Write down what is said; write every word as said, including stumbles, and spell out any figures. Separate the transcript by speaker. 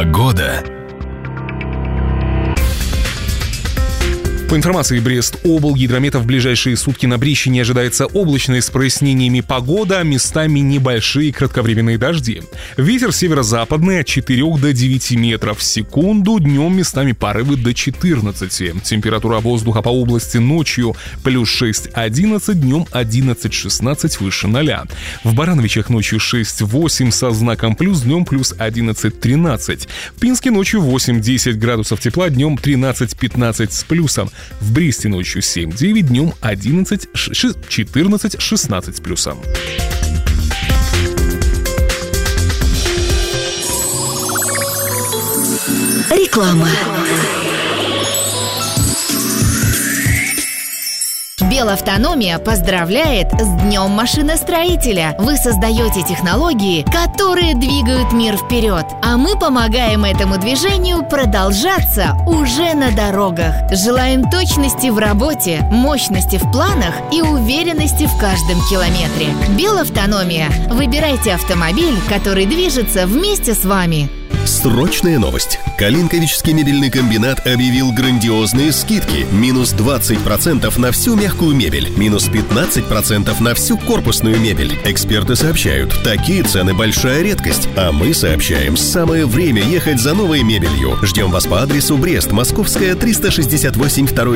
Speaker 1: Погода. По информации Брест-Облгидромета, в ближайшие сутки на Брещине ожидается облачная с прояснениями погода, местами небольшие кратковременные дожди. Ветер северо-западный от четырёх до девяти метров в секунду, днем местами порывы до четырнадцати. Температура воздуха по области ночью плюс шесть-одиннадцать, днем одиннадцать-шестнадцать выше ноля. В Барановичах ночью шесть-восемь со знаком плюс, днем плюс одиннадцать-тринадцать. В Пинске ночью восемь-десять градусов тепла, днем тринадцать-пятнадцать с плюсом. В Бресте ночью семь-девять, днем одиннадцать-четырнадцать-шестнадцать с плюсом.
Speaker 2: Реклама. Белавтономия поздравляет с Днем машиностроителя. Вы создаете технологии, которые двигают мир вперед, а мы помогаем этому движению продолжаться уже на дорогах. Желаем точности в работе, мощности в планах и уверенности в каждом километре. Белавтономия. Выбирайте автомобиль, который движется вместе с вами.
Speaker 3: Срочная новость. Калинковичский мебельный комбинат объявил грандиозные скидки. Минус двадцать процентов на всю мягкую мебель. Минус пятнадцать процентов на всю корпусную мебель. Эксперты сообщают, такие цены большая редкость. А мы сообщаем, самое время ехать за новой мебелью. Ждем вас по адресу Брест, Московская, триста шестьдесят восемь, второй